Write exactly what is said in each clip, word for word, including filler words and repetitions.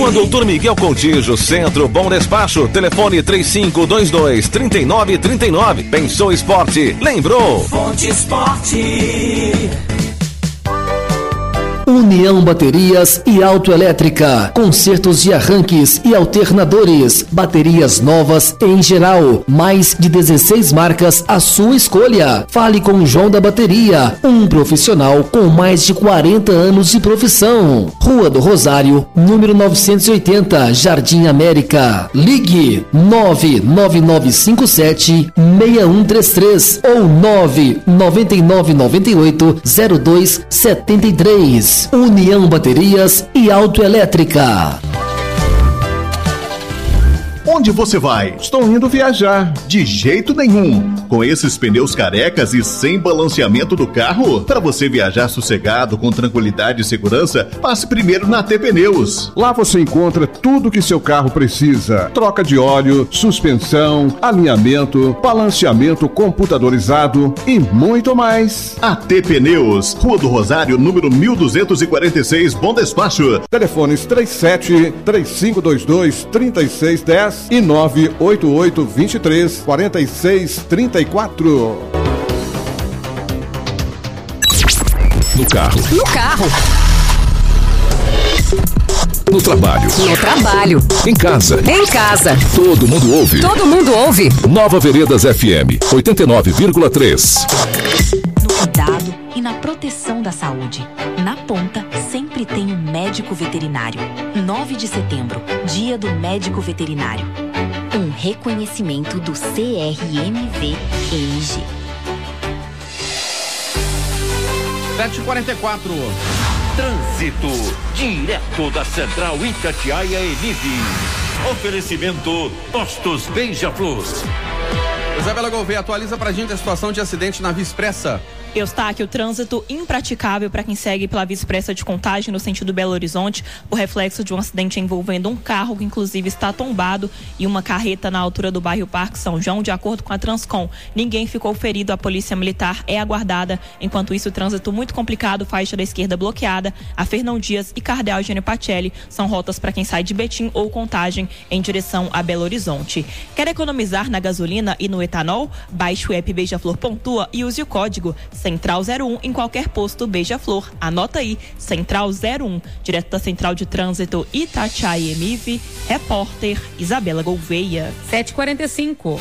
Rua Doutor Miguel Coutinho, Centro, Bom Despacho. Telefone três cinco dois dois, três nove três nove. Pensou esporte? Lembrou? Fonte Esporte. União Baterias e Autoelétrica, consertos de arranques e alternadores, baterias novas em geral, mais de dezesseis marcas à sua escolha. Fale com o João da Bateria, um profissional com mais de quarenta anos de profissão. Rua do Rosário, número novecentos e oitenta, Jardim América. Ligue nove nove nove cinco sete, seis um três três ou nove nove nove nove oito, zero dois sete três. União Baterias e Autoelétrica. Onde você vai? Estou indo viajar. De jeito nenhum. Com esses pneus carecas e sem balanceamento do carro, para você viajar sossegado, com tranquilidade e segurança, passe primeiro na T Pneus. Lá você encontra tudo que seu carro precisa: troca de óleo, suspensão, alinhamento, balanceamento computadorizado e muito mais. A T Pneus, Rua do Rosário, número mil duzentos e quarenta e seis, Bom Despacho. Telefones três sete três cinco dois dois, três seis um zero e nove oito oito, dois três, quatro seis três quatro. No carro. No carro. No trabalho. No trabalho. Em casa. Em casa. Todo mundo ouve. Todo mundo ouve. Nova Veredas F M, oitenta e nove vírgula três. No cuidado e na proteção da saúde. Na ponta, sempre tem um médico veterinário. nove de setembro, Dia do Médico Veterinário. Um reconhecimento do C R M V M G. sete e quarenta e quatro. Trânsito, direto da Central Itatiaia Emif. Oferecimento Postos Beija-Flor. Isabela Gouveia, atualiza pra gente a situação de acidente na Via Expressa. Eustáquio, trânsito impraticável para quem segue pela Via Expressa de Contagem no sentido Belo Horizonte, o reflexo de um acidente envolvendo um carro que inclusive está tombado e uma carreta na altura do bairro Parque São João. De acordo com a Transcom, ninguém ficou ferido, a polícia militar é aguardada. Enquanto isso, o trânsito muito complicado, faixa da esquerda bloqueada, a Fernão Dias e Cardeal Eugênio Pacelli são rotas para quem sai de Betim ou Contagem em direção a Belo Horizonte. Quer economizar na gasolina e no etanol? Baixe o app Beija-Flor Pontua e use o código Central zero um em qualquer posto Beija-Flor. Anota aí, Central zero um, direto da Central de Trânsito Itatiaia Emif, repórter Isabela Gouveia. sete e quarenta e cinco.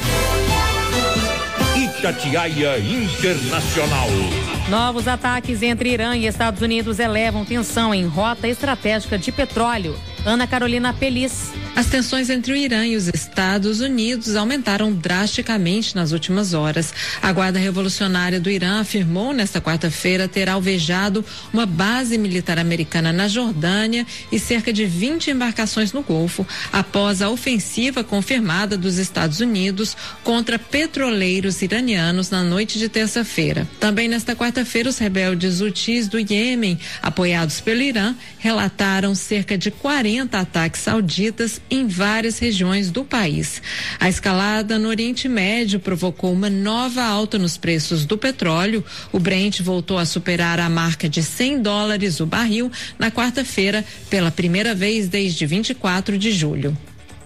Itatiaia Internacional. Novos ataques entre Irã e Estados Unidos elevam tensão em rota estratégica de petróleo. Ana Carolina Pelis. As tensões entre o Irã e os Estados Unidos aumentaram drasticamente nas últimas horas. A Guarda Revolucionária do Irã afirmou nesta quarta-feira ter alvejado uma base militar americana na Jordânia e cerca de vinte embarcações no Golfo, após a ofensiva confirmada dos Estados Unidos contra petroleiros iranianos na noite de terça-feira. Também nesta quarta-feira, os rebeldes hutis do Iêmen, apoiados pelo Irã, relataram cerca de quarenta ataques sauditas em várias regiões do país. A escalada no Oriente Médio provocou uma nova alta nos preços do petróleo. O Brent voltou a superar a marca de cem dólares o barril na quarta-feira, pela primeira vez desde vinte e quatro de julho.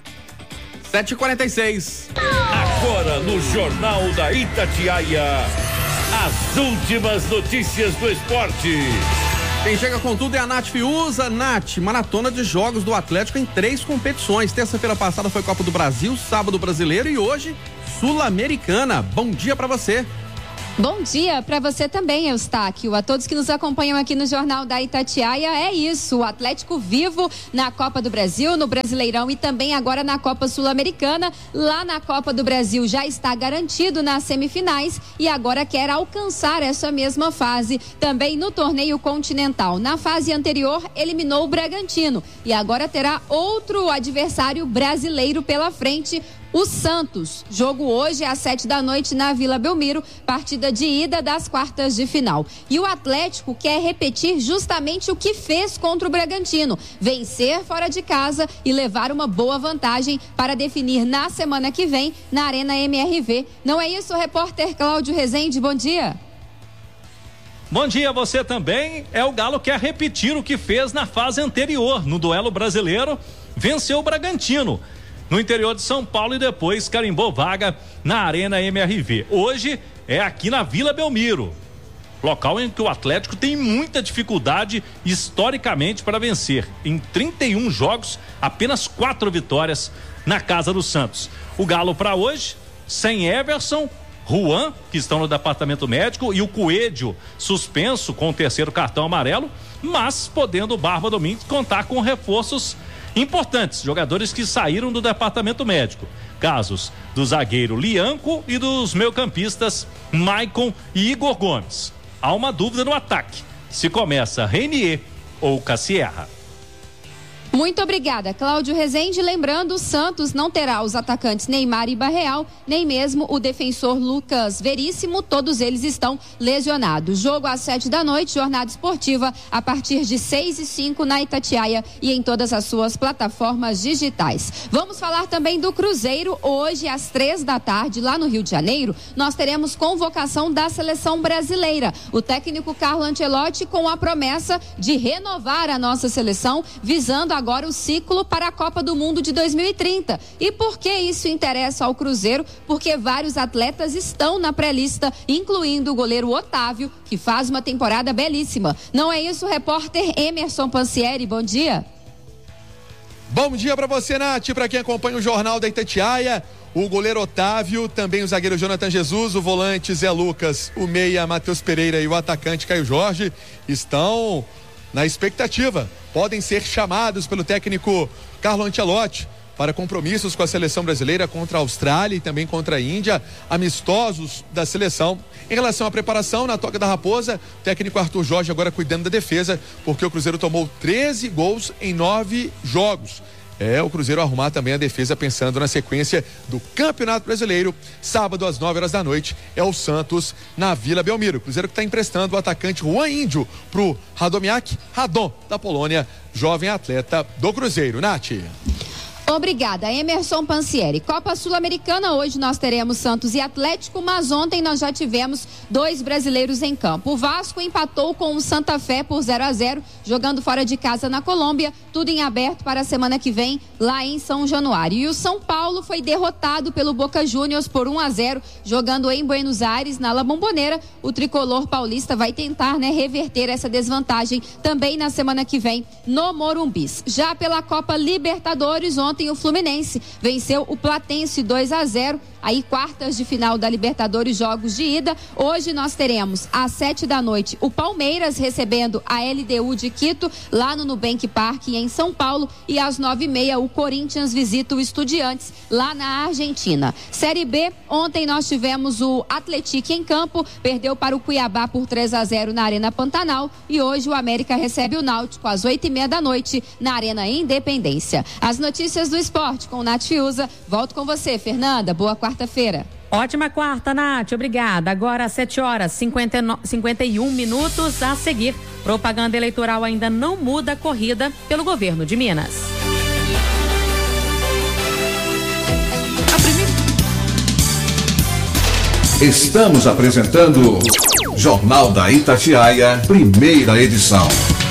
sete e quarenta e seis. Agora no Jornal da Itatiaia, as últimas notícias do esporte. Quem chega com tudo é a Nath Fiuza. Nath, maratona de jogos do Atlético em três competições. Terça-feira passada foi Copa do Brasil, sábado Brasileiro e hoje Sul-Americana. Bom dia pra você. Bom dia para você também, Eustáquio. A todos que nos acompanham aqui no Jornal da Itatiaia, é isso. O Atlético vivo na Copa do Brasil, no Brasileirão e também agora na Copa Sul-Americana. Lá na Copa do Brasil já está garantido nas semifinais e agora quer alcançar essa mesma fase também no torneio continental. Na fase anterior, eliminou o Bragantino e agora terá outro adversário brasileiro pela frente, o Santos. Jogo hoje às sete da noite na Vila Belmiro, partida de ida das quartas de final. E o Atlético quer repetir justamente o que fez contra o Bragantino: vencer fora de casa e levar uma boa vantagem para definir na semana que vem na Arena M R V. Não é isso, repórter Cláudio Rezende? Bom dia. Bom dia a você também. É, o Galo quer repetir o que fez na fase anterior, no duelo brasileiro, venceu o Bragantino no interior de São Paulo e depois carimbou vaga na Arena M R V. Hoje é aqui na Vila Belmiro, local em que o Atlético tem muita dificuldade historicamente para vencer. Em trinta e um jogos, apenas quatro vitórias na casa do Santos. O Galo para hoje, sem Everson, Juan, que estão no departamento médico, e o Coelho suspenso com o terceiro cartão amarelo, mas podendo o Barba Domingues contar com reforços importantes, jogadores que saíram do departamento médico. Casos do zagueiro Lianco e dos meio-campistas Maicon e Igor Gomes. Há uma dúvida no ataque, se começa Renier ou Cassierra. Muito obrigada, Cláudio Rezende. Lembrando, o Santos não terá os atacantes Neymar e Barreal, nem mesmo o defensor Lucas Veríssimo, todos eles estão lesionados. Jogo às sete da noite, jornada esportiva a partir de seis e cinco na Itatiaia e em todas as suas plataformas digitais. Vamos falar também do Cruzeiro. Hoje às três da tarde, lá no Rio de Janeiro, nós teremos convocação da seleção brasileira. O técnico Carlo Ancelotti com a promessa de renovar a nossa seleção, visando agora o ciclo para a Copa do Mundo de dois mil e trinta. E por que isso interessa ao Cruzeiro? Porque vários atletas estão na pré-lista, incluindo o goleiro Otávio, que faz uma temporada belíssima. Não é isso, repórter Emerson Pansieri? Bom dia. Bom dia para você, Nath, para quem acompanha o Jornal da Itatiaia. O goleiro Otávio, também o zagueiro Jonathan Jesus, o volante Zé Lucas, o meia Matheus Pereira e o atacante Caio Jorge estão na expectativa. Podem ser chamados pelo técnico Carlo Ancelotti para compromissos com a seleção brasileira contra a Austrália e também contra a Índia, amistosos da seleção. Em relação à preparação, na Toca da Raposa, o técnico Arthur Jorge agora cuidando da defesa, porque o Cruzeiro tomou treze gols em nove jogos. É, o Cruzeiro arrumar também a defesa pensando na sequência do Campeonato Brasileiro. Sábado às nove horas da noite é o Santos na Vila Belmiro. O Cruzeiro que está emprestando o atacante Juan Índio pro Radomiak Radom da Polônia, jovem atleta do Cruzeiro. Nath. Obrigada, Emerson Pansieri. Copa Sul-Americana, hoje nós teremos Santos e Atlético, mas ontem nós já tivemos dois brasileiros em campo. O Vasco empatou com o Santa Fé por zero a zero, jogando fora de casa na Colômbia, tudo em aberto para a semana que vem, lá em São Januário. E o São Paulo foi derrotado pelo Boca Juniors por um a zero, jogando em Buenos Aires, na La Bombonera. O tricolor paulista vai tentar, né, reverter essa desvantagem também na semana que vem, no Morumbis. Já pela Copa Libertadores, ontem Ontem o Fluminense venceu o Platense dois a zero, aí quartas de final da Libertadores, jogos de ida. Hoje nós teremos às sete da noite o Palmeiras recebendo a L D U de Quito, lá no Nubank Park em São Paulo, e às nove e meia o Corinthians visita o Estudiantes lá na Argentina. Série B, ontem nós tivemos o Atlético em campo, perdeu para o Cuiabá por três a zero na Arena Pantanal, e hoje o América recebe o Náutico às oito e meia da noite na Arena Independência. As notícias do esporte com Nath Fiuza. Volto com você, Fernanda. Boa quarta-feira. Ótima quarta, Nath. Obrigada. Agora às sete horas cinquenta e um minutos a seguir. Propaganda eleitoral ainda não muda a corrida pelo governo de Minas. Estamos apresentando Jornal da Itatiaia, primeira edição.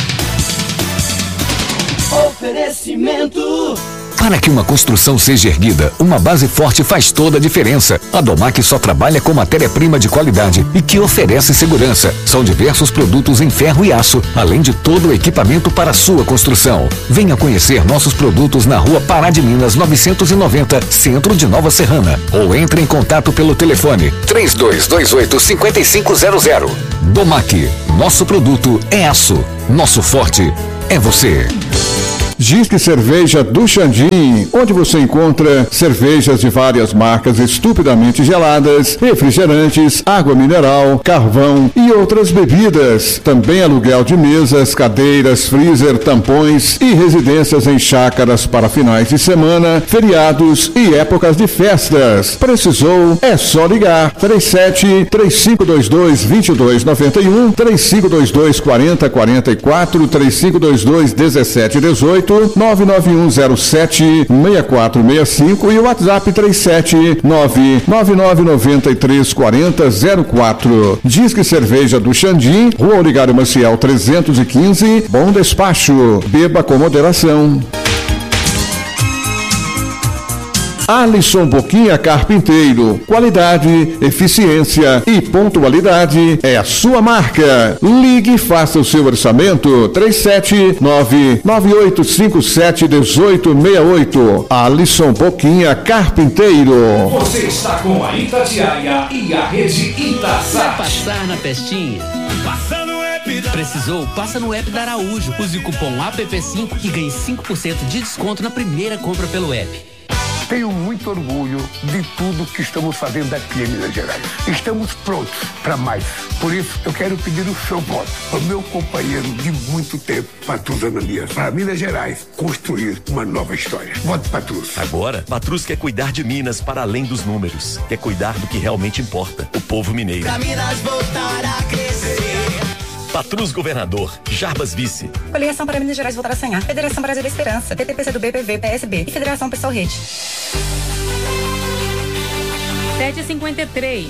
Oferecimento. Para que uma construção seja erguida, uma base forte faz toda a diferença. A Domac só trabalha com matéria-prima de qualidade e que oferece segurança. São diversos produtos em ferro e aço, além de todo o equipamento para a sua construção. Venha conhecer nossos produtos na Rua Pará de Minas novecentos e noventa, Centro de Nova Serrana. Ou entre em contato pelo telefone três dois dois oito, cinco cinco zero zero. Domac, nosso produto é aço. Nosso forte é você. Disque Cerveja do Xandim, onde você encontra cervejas de várias marcas estupidamente geladas, refrigerantes, água mineral, carvão e outras bebidas. Também aluguel de mesas, cadeiras, freezer, tampões e residências em chácaras para finais de semana, feriados e épocas de festas. Precisou? É só ligar. três sete três cinco dois dois dois dois nove um, três cinco dois dois quatro zero quatro quatro, três cinco dois dois um sete um oito oito nove nove um zero sete seis quatro seis cinco e o WhatsApp três sete nove nove nove nove três quatro zero zero quatro. Disque Cerveja do Xandim, Rua Oligário Maciel trezentos e quinze, Bom Despacho. Beba com moderação. Alisson Boquinha Carpinteiro, qualidade, eficiência e pontualidade é a sua marca. Ligue e faça o seu orçamento três sete nove nove oito cinco sete um oito seis oito. Alisson Boquinha Carpinteiro. Você está com a Itatiaia e a rede Itasat. Vai passar na festinha? Passa no app da... Precisou? Passa no app da Araújo. Use o cupom A P P cinco e ganhe cinco por cento de desconto na primeira compra pelo app. Tenho muito orgulho de tudo que estamos fazendo aqui em Minas Gerais. Estamos prontos para mais. Por isso, eu quero pedir o seu voto ao meu companheiro de muito tempo, Patrus Ananias, para Minas Gerais construir uma nova história. Vote Patrus. Agora, Patrus quer cuidar de Minas para além dos números. Quer cuidar do que realmente importa, o povo mineiro. Pra Minas voltar a crescer. Patrus Governador, Jarbas Vice. Coligação para Minas Gerais voltar a sonhar. Federação Brasil da Esperança, P T P C do B, P V, P S B e Federação Pessoal Rede. sete e cinquenta e três.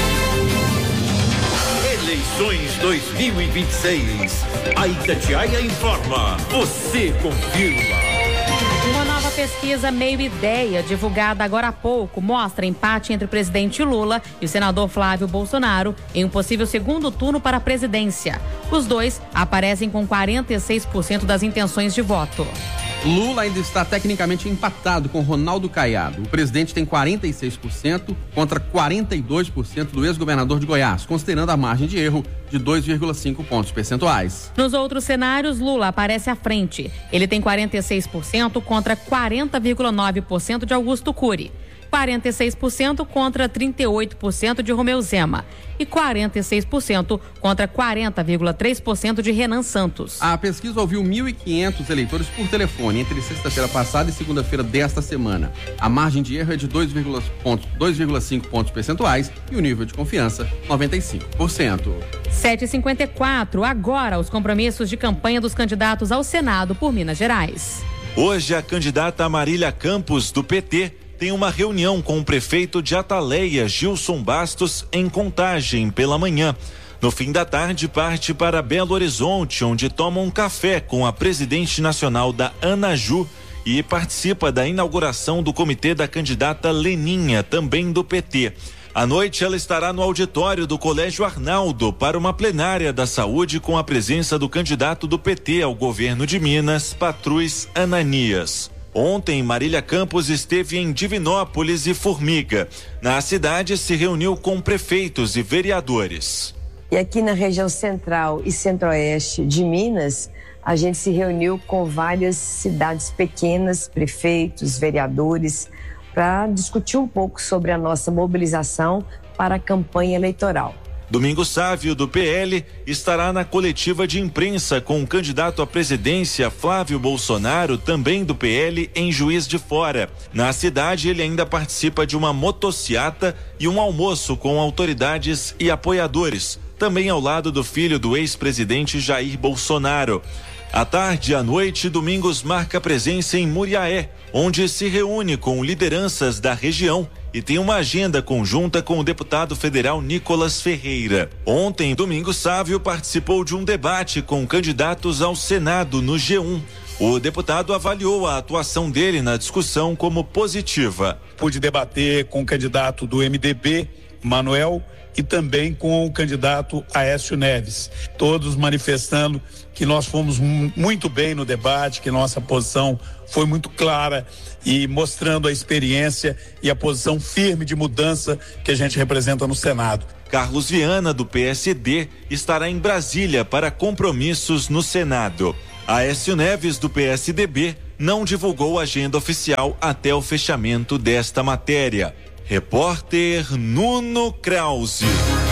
Eleições dois mil e vinte e seis. A Itatiaia informa. Você confirma. Uma nova pesquisa Meio Ideia, divulgada agora há pouco, mostra empate entre o presidente Lula e o senador Flávio Bolsonaro em um possível segundo turno para a presidência. Os dois aparecem com quarenta e seis por cento das intenções de voto. Lula ainda está tecnicamente empatado com Ronaldo Caiado. O presidente tem quarenta e seis por cento contra quarenta e dois por cento do ex-governador de Goiás, considerando a margem de erro de dois vírgula cinco pontos percentuais. Nos outros cenários, Lula aparece à frente. Ele tem quarenta e seis por cento contra quarenta vírgula nove por cento de Augusto Cury, quarenta e seis por cento contra trinta e oito por cento de Romeu Zema e quarenta e seis por cento contra quarenta vírgula três por cento de Renan Santos. A pesquisa ouviu mil e quinhentos eleitores por telefone entre sexta-feira passada e segunda-feira desta semana. A margem de erro é de dois vírgula cinco pontos percentuais e o nível de confiança, noventa e cinco por cento. sete e cinquenta e quatro. Agora, os compromissos de campanha dos candidatos ao Senado por Minas Gerais. Hoje, a candidata Marília Campos, do P T, tem uma reunião com o prefeito de Ataleia, Gilson Bastos, em Contagem, pela manhã. No fim da tarde, parte para Belo Horizonte, onde toma um café com a presidente nacional da Anaju e participa da inauguração do comitê da candidata Leninha, também do P T. À noite, ela estará no auditório do Colégio Arnaldo para uma plenária da saúde com a presença do candidato do P T ao governo de Minas, Patrus Ananias. Ontem, Marília Campos esteve em Divinópolis e Formiga. Na cidade, se reuniu com prefeitos e vereadores. E aqui na região central e centro-oeste de Minas, a gente se reuniu com várias cidades pequenas, prefeitos, vereadores, para discutir um pouco sobre a nossa mobilização para a campanha eleitoral. Domingos Sávio, do P L, estará na coletiva de imprensa com o candidato à presidência Flávio Bolsonaro, também do P L, em Juiz de Fora. Na cidade, ele ainda participa de uma motociata e um almoço com autoridades e apoiadores, também ao lado do filho do ex-presidente Jair Bolsonaro. À tarde e à noite, Domingos marca presença em Muriaé, onde se reúne com lideranças da região e tem uma agenda conjunta com o deputado federal Nicolas Ferreira. Ontem, Domingos Sávio participou de um debate com candidatos ao Senado no G um. O deputado avaliou a atuação dele na discussão como positiva. Pude debater com o candidato do M D B, Manuel, e também com o candidato Aécio Neves, todos manifestando que nós fomos muito bem no debate, que nossa posição foi muito clara e mostrando a experiência e a posição firme de mudança que a gente representa no Senado. Carlos Viana, do P S D, estará em Brasília para compromissos no Senado. Aécio Neves, do P S D B, não divulgou a agenda oficial até o fechamento desta matéria. Repórter Nuno Krause.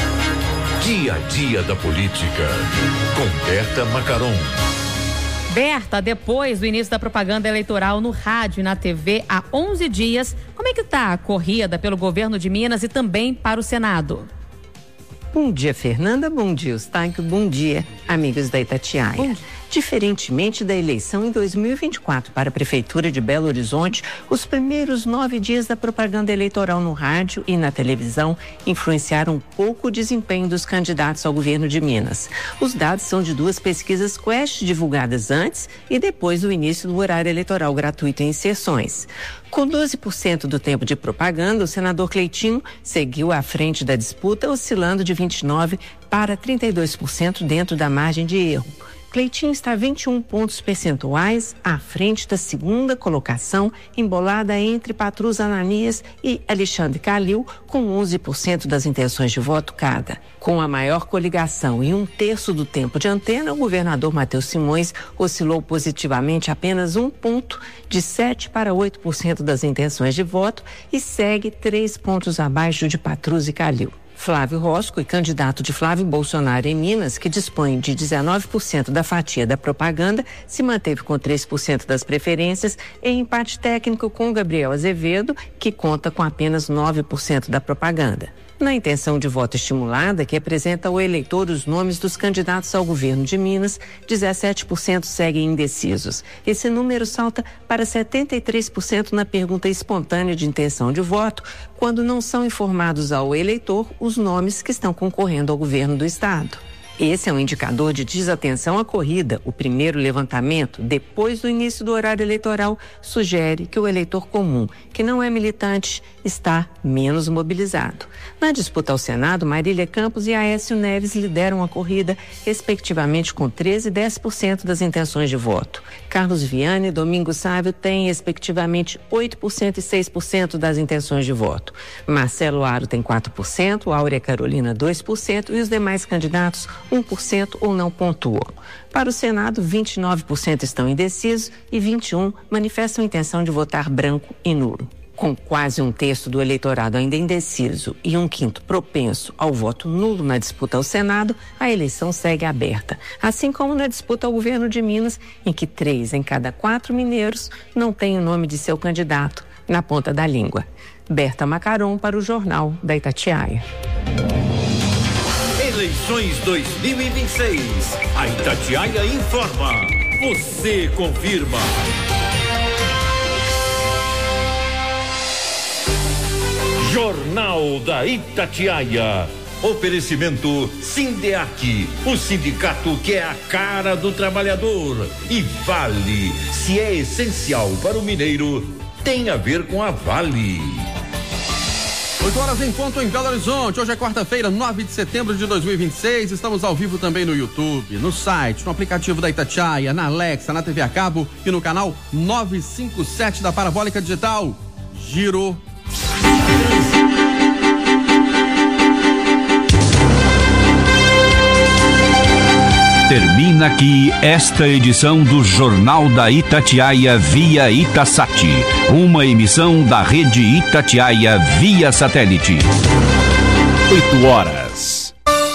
Dia a dia da política, com Berta Macaron. Berta, depois do início da propaganda eleitoral no rádio e na T V há onze dias, como é que está a corrida pelo governo de Minas e também para o Senado? Bom dia, Fernanda. Bom dia, Eustáquio. Bom dia, amigos da Itatiaia. Diferentemente da eleição em dois mil e vinte e quatro para a Prefeitura de Belo Horizonte, os primeiros nove dias da propaganda eleitoral no rádio e na televisão influenciaram pouco o desempenho dos candidatos ao governo de Minas. Os dados são de duas pesquisas Quest divulgadas antes e depois do início do horário eleitoral gratuito em sessões. Com doze por cento do tempo de propaganda, o senador Cleitinho seguiu à frente da disputa, oscilando de vinte e nove por cento para trinta e dois por cento dentro da margem de erro. Cleitinho está vinte e um pontos percentuais à frente da segunda colocação, embolada entre Patrus Ananias e Alexandre Calil, com onze por cento das intenções de voto cada. Com a maior coligação e um terço do tempo de antena, o governador Matheus Simões oscilou positivamente apenas um ponto, de sete para oito por cento das intenções de voto, e segue três pontos abaixo de Patrus e Calil. Flávio Rosco, candidato de Flávio Bolsonaro em Minas, que dispõe de dezenove por cento da fatia da propaganda, se manteve com três por cento das preferências, em empate técnico com Gabriel Azevedo, que conta com apenas nove por cento da propaganda. Na intenção de voto estimulada, que apresenta ao eleitor os nomes dos candidatos ao governo de Minas, dezessete por cento seguem indecisos. Esse número salta para setenta e três por cento na pergunta espontânea de intenção de voto, quando não são informados ao eleitor os nomes que estão concorrendo ao governo do estado. Esse é um indicador de desatenção à corrida. O primeiro levantamento, depois do início do horário eleitoral, sugere que o eleitor comum, que não é militante, está menos mobilizado. Na disputa ao Senado, Marília Campos e Aécio Neves lideram a corrida, respectivamente com treze e dez por cento das intenções de voto. Carlos Viane e Domingos Sávio têm, respectivamente, oito por cento e seis por cento das intenções de voto. Marcelo Aro tem quatro por cento, Áurea Carolina dois por cento e os demais candidatos um por cento ou não pontuam. Para o Senado, vinte e nove por cento estão indecisos e vinte e um por cento manifestam intenção de votar branco e nulo. Com quase um terço do eleitorado ainda indeciso e um quinto propenso ao voto nulo na disputa ao Senado, a eleição segue aberta. Assim como na disputa ao governo de Minas, em que três em cada quatro mineiros não têm o nome de seu candidato na ponta da língua. Berta Macaron para o Jornal da Itatiaia. Eleições dois mil e vinte e seis. A Itatiaia informa. Você confirma. Jornal da Itatiaia. Oferecimento Sindeac, o sindicato que é a cara do trabalhador. E Vale, se é essencial para o mineiro, tem a ver com a Vale. oito horas em ponto em Belo Horizonte. Hoje é quarta-feira, nove de setembro de dois mil e vinte e seis. Estamos ao vivo também no YouTube, no site, no aplicativo da Itatiaia, na Alexa, na T V a cabo e no canal novecentos e cinquenta e sete da Parabólica Digital. Giro. Termina aqui esta edição do Jornal da Itatiaia via Itasat, uma emissão da rede Itatiaia via satélite. Oito horas.